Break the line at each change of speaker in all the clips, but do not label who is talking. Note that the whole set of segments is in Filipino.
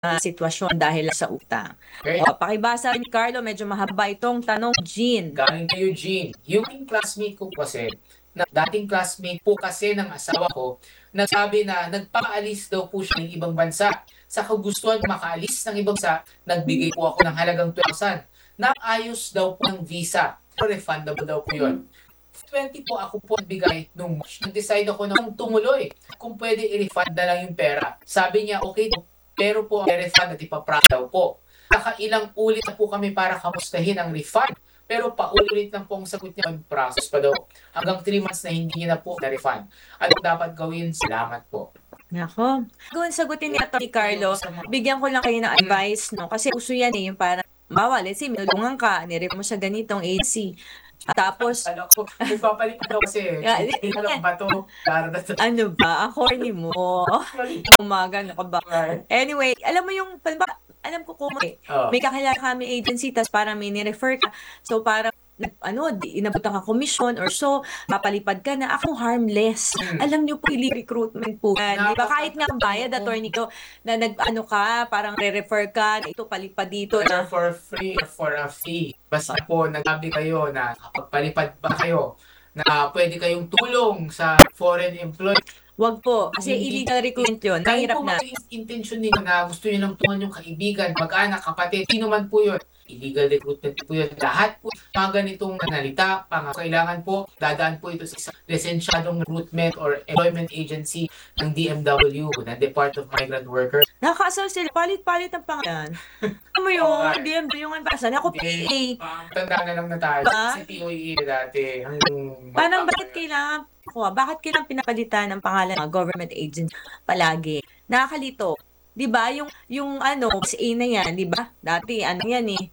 sitwasyon dahil sa utang.
Okay?
O, pakibasa ni Carlo, medyo mahaba itong tanong, Jean.
Galing kay Eugene. Yung classmate ko kasi, na dating classmate po kasi ng asawa ko, nagsabi na nagpaalis daw po siya ng ibang bansa. Sa kagustuhan makaalis ng ibang bansa, nagbigay po ako ng halagang 12,000. Naayos daw po ng visa. Refundable daw po yun. 20 po ako po nagbigay nung March. Nag-decide ako na tumuloy. Kung pwede i-refund na lang yung pera. Sabi niya, okay, pero po ang refund at ipaprasa daw po. Nakailang ulit na po kami para kamustahin ang refund. Pero paulit lang po ang sagot niya, process pa daw. Hanggang 3 months na hindi niya na po na-refund. Ano dapat gawin? Salamat po.
Nako. Kung sagutin ni Atty. Carlo, bigyan ko lang kayo ng advice, no? Kasi uso yan yung parang, bawa, let's say, minulungan ka, nire mo sa ganitong AC. Tapos,
Ano ko, nagpapalitan daw kasi. Hindi na lang bato.
ano ba? Ang corny mo. Umaga, ano ka ba? Anyway, alam mo yung, alam ko kung may kakilala kami agency, tas parang may ni-refer ka. So, parang, inabutan ka commission or so, papalipad ka na. Ako harmless. Alam niyo po, recruitment po yan. Di ba? Kahit nga ang bayad, attorney ko, na nag-ano ka, parang re-refer ka, na ito, palipad dito.
Whether for free or for a fee. Basta po, nagsabi kayo na kapag palipad ba kayo, na pwede kayong tulong sa foreign employee.
Wag po, kasi illegal recruitment yun.
Kahit
Mahirap
po
na.
intention niyo na gusto niyo lang tulungan yung kaibigan, mag-anak, kapatid, sino man po yun. Illegal recruitment po yun. Lahat po, mga ganitong nanalita, kailangan po, dadaan po ito sa isang lisensyadong recruitment or employment agency ng DMW, ng Department of Migrant Workers.
Nakakasal sila, palit-palit ang pangalan. Alam mo yun, DMW yung anbasan. Ako PA.
Tanda na lang na tayo. Kasi POE dati.
Parang bakit kailangan pinapalitan ng pangalan ng government agent palagi? Nakakalito. 'Di ba? Yung SA na 'yan, 'di ba? Dati yan eh.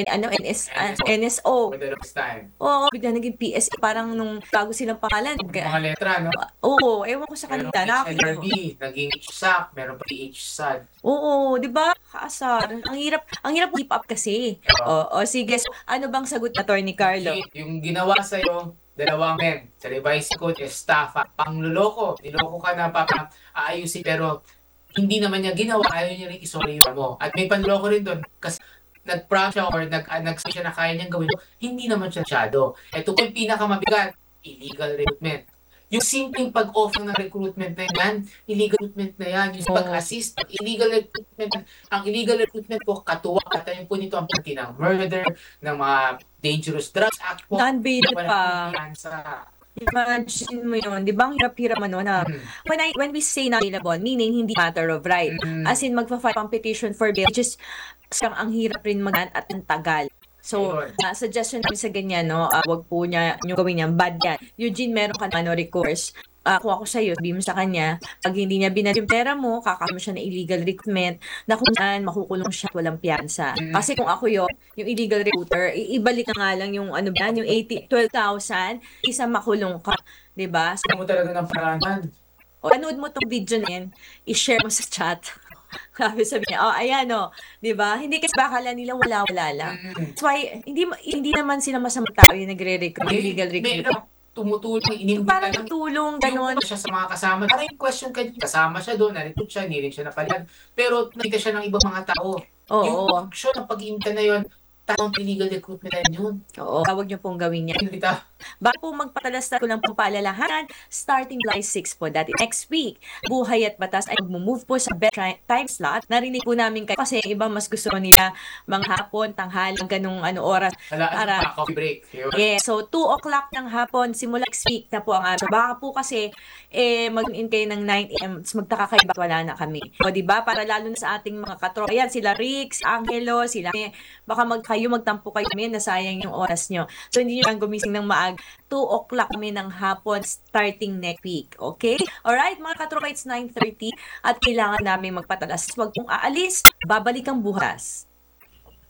NSO.
For the longest time.
Oo, bigla naging PSA parang nung bago silang pangalan.
Mga letra, no?
Oo, ewan ko sa kanila.
Meron naging HSAC, meron pa HSAD.
Oo, 'di ba? Kaasar. Ang hirap keep up kasi. O sige, so, ano bang sagot na Attorney Carlo?
Yung ginawa sa'yo, dalawang men. Sa revised code, estafa. Pangluloko. Niloko ka na aayusin, pero hindi naman niya ginawa. Ayaw niya rin isorry mo. At may panloko rin doon. Kasi nag-promise siya or nag-say siya na kaya niyang gawin. Hindi naman siya masyado. Ito po yung pinakamabigat. Illegal recruitment. Yung simpleng pag-offer ng recruitment na yan, illegal recruitment na yan. Yung pag-assist, illegal recruitment. Ang illegal recruitment po, katuwa, katayin po nito ang pati ng murder, ng mga dangerous drugs act po.
Non-bail pa. Imagine mo yun, di ba ang hirap-hirap na when we say not available, meaning hindi matter of right. As in, magpa-file competition for bail, which is ang hirap rin at ang tagal. So, suggestion namin sa ganyan, wag po niya yung gawin niya, bad yan. Eugene, meron ka recourse. Kung ako sa'yo, sabihin mo sa kanya, pag hindi niya binad yung pera mo, kakasama siya ng illegal recruitment, na kung saan makukulong siya at walang piyansa. Kasi kung ako yung illegal recruiter, ibalik na nga lang yung yung 12,000, isa makulong ka. Diba?
Ano mo talaga ng paranan?
O, panood mo tong video na yan, i-share mo sa chat. Sabi niya, ayan diba? Hindi kasi bakala nila wala-wala lang. That's why, hindi naman sila masamang tao yung nagre-recruit, illegal recruiter.
Tumutulong,
parang tulong, gano'n.
Siya sa mga kasama. Parang yung question kanina, kasama siya doon, na-recruit siya, hindi rin siya napalitan. Pero nakita siya ng ibang mga tao. Yung action ng pag-iinta na yun, taong illegal recruitment na yun.
Oo, tawag niyo pong gawin niya. Bago po magpatalastan ko lang po paalalahanan, starting July 6 po, dati next week, Buhay at Batas ay mag-move po sa best time slot. Narinig po namin kayo kasi ibang mas gusto nila mga hapon, tanghali, ganung oras.
Para coffee break.
Yeah, so 2 o'clock ng hapon, simula next week na po ang araw. Baka po kasi, mag-in kayo ng 9 a.m. Magtaka kayo ba't wala na kami. O diba? Para lalo na sa ating mga katropa. Ayan, sila Rick, Angelo, sila baka magtampo kayo kami, nasayang yung oras nyo. So, hindi nyo lang gumising ng maaga. 2 o'clock kami ng hapon starting next week. Okay? Alright, mga katropa, it's 9:30 at kailangan namin magpatalas. Huwag pong aalis, babalik ang bukas.